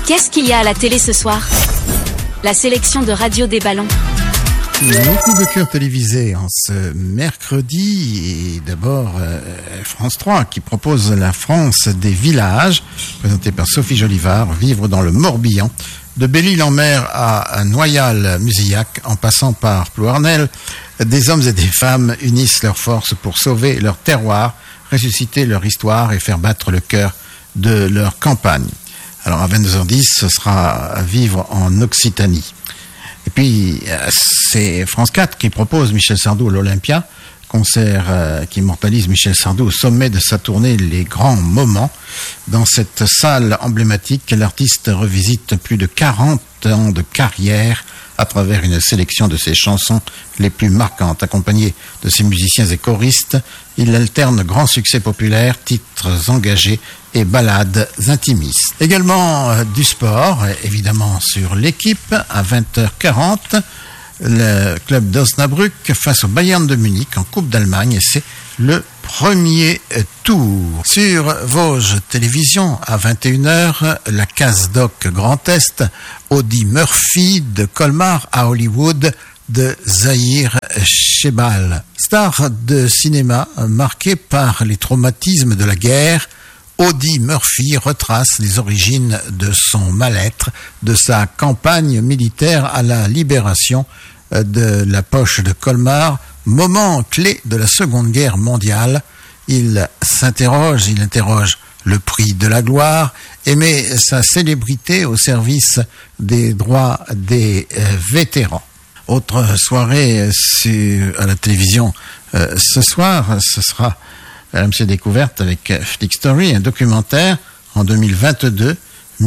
Qu'est-ce qu'il y a à la télé ce soir? La sélection de Radio des Ballons. Beaucoup de cœurs télévisés en ce mercredi. Et d'abord, France 3 qui propose La France des villages, présenté par Sophie Jolivard, vivre dans le Morbihan. De Belle-Île-en-Mer à Noyal-Musillac, en passant par Plouarnel, des hommes et des femmes unissent leurs forces pour sauver leur terroir, ressusciter leur histoire et faire battre le cœur de leur campagne. Alors à 22h10, ce sera Vivre en Occitanie. Et puis, c'est France 4 qui propose Michel Sardou à l'Olympia, concert qui immortalise Michel Sardou au sommet de sa tournée Les Grands Moments. Dans cette salle emblématique, l'artiste revisite plus de 40 ans de carrière à travers une sélection de ses chansons les plus marquantes. Accompagné de ses musiciens et choristes, il alterne grands succès populaires, titres engagés et ballades intimistes. Également du sport, évidemment sur l'équipe, à 20h40, le club d'Osnabrück face au Bayern de Munich en Coupe d'Allemagne, et c'est le premier tour. Sur Vosges Télévision, à 21h, la case doc Grand Est, Audie Murphy de Colmar à Hollywood de Zahir Chebal. Star de cinéma marquée par les traumatismes de la guerre, Audie Murphy retrace les origines de son mal-être, de sa campagne militaire à la libération de la poche de Colmar, moment clé de la Seconde Guerre mondiale. Il interroge le prix de la gloire et met sa célébrité au service des droits des vétérans. Autre soirée à la télévision ce soir, ce sera RMC Découverte avec Flick Story, un documentaire en 2022.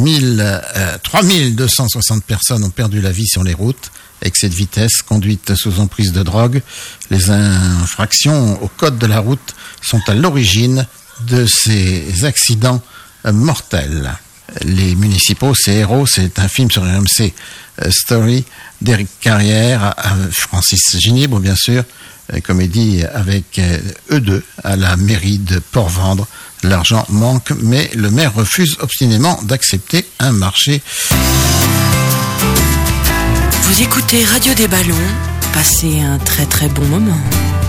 3260 personnes ont perdu la vie sur les routes. Excès de vitesse, conduite sous emprise de drogue. Les infractions au code de la route sont à l'origine de ces accidents mortels. Les municipaux, c'est héros, c'est un film sur RMC Story d'Éric Carrière, Francis Ginibre, bien sûr, comédie avec eux deux à la mairie de Port-Vendre. L'argent manque, mais le maire refuse obstinément d'accepter un marché. Vous écoutez Radio des Ballons, passez un très très bon moment.